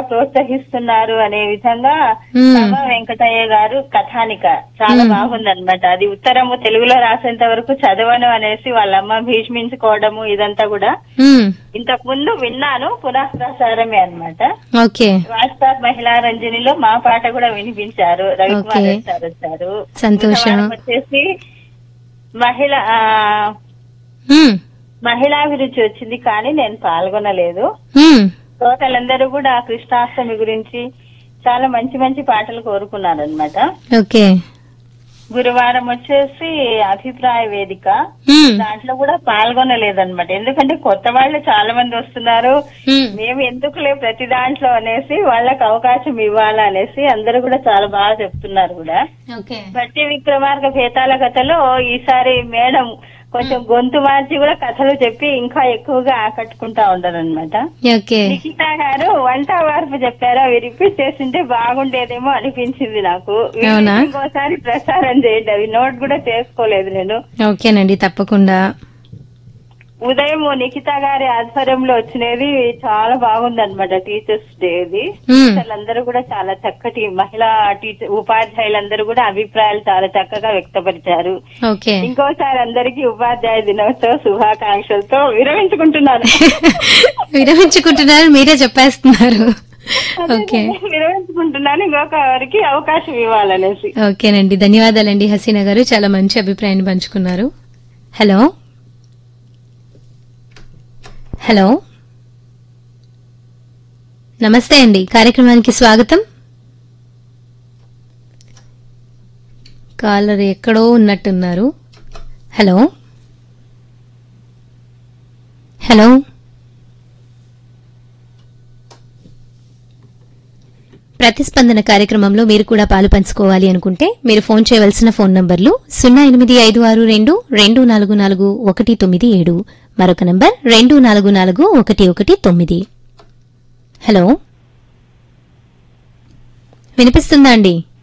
ప్రోత్సహిస్తున్నారు అనే విధంగా సభా వెంకటయ్య గారు కథానిక చాలా బాగుందన్నమాట. అది ఉత్తరము తెలుగులో రాసేంత వరకు చదవను అనేసి వాళ్ళమ్మ భీష్మించుకోవడము ఇదంతా కూడా ఇంతకు ముందు విన్నాను, పునః ప్రసారమే అన్నమాట. వాట్సాప్ మహిళా రంజనిలో మా పాట కూడా వినిపించారు, రవికుమార్ సార్ వచ్చారు. సంతోషం. వచ్చేసి మహిళాభిరుచి వచ్చింది కానీ నేను పాల్గొనలేదు. శ్రోతలందరూ కూడా కృష్ణాష్టమి గురించి చాలా మంచి మంచి పాటలు కోరుకున్నారనమాట. గురువారం వచ్చేసి అభిప్రాయ వేదిక, దాంట్లో కూడా పాల్గొనలేదన్నమాట. ఎందుకంటే కొత్త వాళ్ళు చాలా మంది వస్తున్నారు, మేము ఎందుకులే ప్రతి దాంట్లో అనేసి వాళ్ళకి అవకాశం ఇవ్వాలనేసి అందరూ కూడా చాలా బాగా చెప్తున్నారు కూడా. బట్టి విక్రమార్క భేతాల కథలో ఈసారి మేడం కొంచెం గొంతు మార్చి కూడా కథలు చెప్పి ఇంకా ఎక్కువగా ఆకట్టుకుంటా ఉండరు అనమాట. నిఖితా గారు వంట వార్పు చెప్పారు, అవి రిపీట్ చేసింటే బాగుండేదేమో అనిపించింది నాకు. ఇంకోసారి ప్రసారం చేయండి, అవి నోట్ కూడా చేసుకోలేదు నేను. ఓకేనండి, తప్పకుండా. ఉదయం నిఖితా గారి ఆధ్వర్యంలో వచ్చినది చాలా బాగుందన్నమాట. టీచర్స్ డేది అందరూ కూడా చాలా చక్కటి మహిళా ఉపాధ్యాయులందరూ కూడా అభిప్రాయాలు చాలా చక్కగా వ్యక్తపరిచారు. ఇంకోసారి అందరికీ ఉపాధ్యాయ దినోత్సవ శుభాకాంక్షలతో విరమించుకుంటున్నారు మీరే చెప్పేస్తున్నారు. విరమించుకుంటున్నాను, ఇంకొకరికి అవకాశం ఇవ్వాలనేసి. ఓకేనండి, ధన్యవాదాలండి హసీనా గారు, చాలా మంచి అభిప్రాయాన్ని పంచుకున్నారు. హలో హలో నమస్తే అండి, కార్యక్రమానికి స్వాగతం. కాలర్ ఎక్కడో ఉన్నట్టున్నారు. హలో హలో ప్రతిస్పందన కార్యక్రమంలో మీరు కూడా పాలు పంచుకోవాలి అనుకుంటే మీరు ఫోన్ చేయవలసిన ఫోన్ నంబర్లు 08562244197, మరొక నంబర్ 244119. హలో, వినిపిస్తుందా అండి?